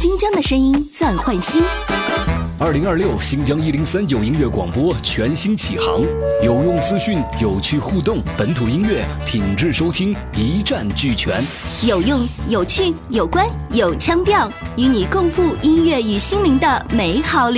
新疆的声音暂换新。 2026新疆1039音乐广播全新启航，有用资讯，有趣互动，本土音乐品质收听一站俱全， 有用、有趣、有关、有腔调，与你共赴音乐与心灵的美好旅